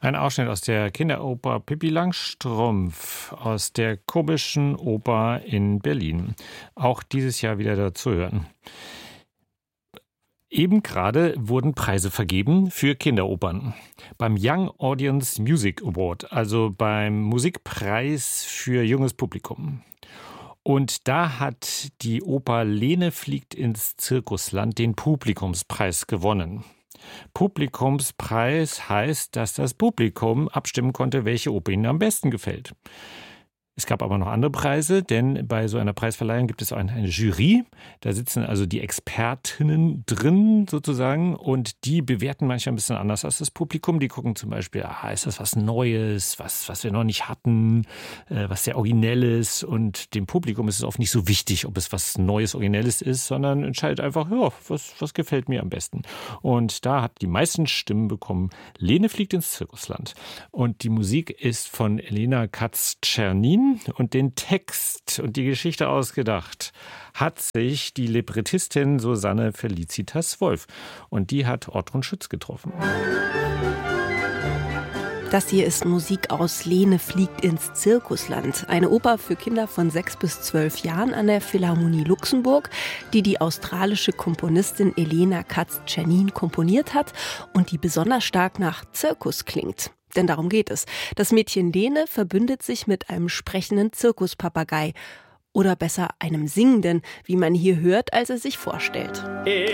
Ein Ausschnitt aus der Kinderoper Pippi Langstrumpf aus der Komischen Oper in Berlin. Auch dieses Jahr wieder dazu hören. Eben gerade wurden Preise vergeben für Kinderopern. Beim Young Audience Music Award, also beim Musikpreis für junges Publikum. Und da hat die Oper Lene fliegt ins Zirkusland den Publikumspreis gewonnen. Publikumspreis heißt, dass das Publikum abstimmen konnte, welche Oper ihnen am besten gefällt. Es gab aber noch andere Preise, denn bei so einer Preisverleihung gibt es eine Jury. Da sitzen also die Expertinnen drin sozusagen und die bewerten manchmal ein bisschen anders als das Publikum. Die gucken zum Beispiel, ist das was Neues, was wir noch nicht hatten, was sehr Originelles. Und dem Publikum ist es oft nicht so wichtig, ob es was Neues, Originelles ist, sondern entscheidet einfach, was gefällt mir am besten. Und da hat die meisten Stimmen bekommen Lene fliegt ins Zirkusland. Und die Musik ist von Elena Katz-Czernin. Und den Text und die Geschichte ausgedacht hat sich die Librettistin Susanne Felicitas Wolf. Und die hat Ottrun Schütz getroffen. Das hier ist Musik aus Lene fliegt ins Zirkusland. Eine Oper für Kinder von 6 bis 12 Jahren an der Philharmonie Luxemburg, die australische Komponistin Elena Katz-Czernin komponiert hat und die besonders stark nach Zirkus klingt. Denn darum geht es. Das Mädchen Lene verbündet sich mit einem sprechenden Zirkuspapagei. Oder besser einem singenden, wie man hier hört, als er sich vorstellt.